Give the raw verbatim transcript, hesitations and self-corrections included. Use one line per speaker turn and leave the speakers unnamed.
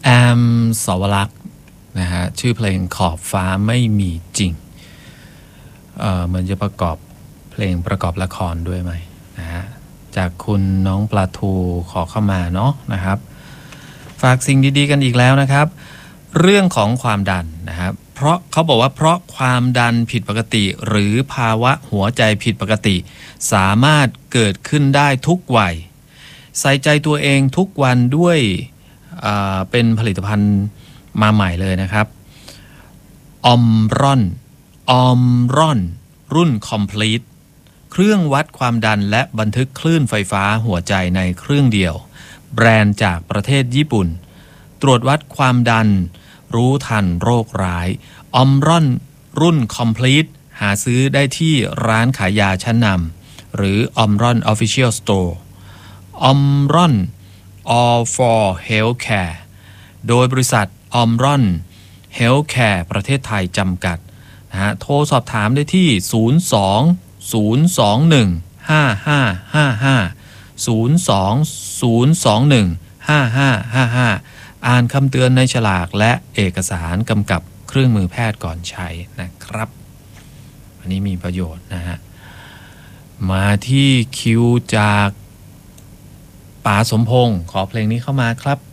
แอมสวรักษ์นะฮะชื่อเพลงขอบฟ้าไม่มีจริงเอ่อมันจะประกอบเพลงประกอบละครด้วยไหมนะฮะจากคุณน้องปลาทูขอเข้ามาเนาะนะครับฝากสิ่งดีๆกันอีกแล้วนะครับเรื่องของความดันนะครับเพราะเขาบอกว่าเพราะความดันผิดปกติหรือภาวะหัวใจผิดปกติสามารถเกิดขึ้นได้ทุกวัยใส่ใจตัวเองทุกวันด้วยเป็นผลิตภัณฑ์มาใหม่เลยนะครับออมรอนออมรอนรุ่น Complete เครื่องวัดความดันและบันทึกคลื่นไฟฟ้าหัวใจในเครื่องเดียวแบรนด์จากประเทศญี่ปุ่นตรวจวัดความดันรู้ทันโรคร้ายออมรอนรุ่น Complete หาซื้อได้ที่ร้านขายยาชั้นนำหรือออมรอน Official Store ออมรอน All for Healthcare โดยบริษัทออมรอน Healthcare ประเทศไทยจำกัดนะฮะโทรสอบถามได้ที่ ศูนย์ สอง ศูนย์ สอง หนึ่ง ห้า ห้า ห้า ห้า ศูนย์ สอง ศูนย์ สอง หนึ่ง ห้า ห้า ห้า ห้า อ่านคำเตือนในฉลากและเอกสารกำกับเครื่องมือแพทย์ก่อนใช้นะครับอันนี้มีประโยชน์นะฮะมาที่คิวจากป๋าสมพงษ์ขอเพลงนี้เข้ามาครับ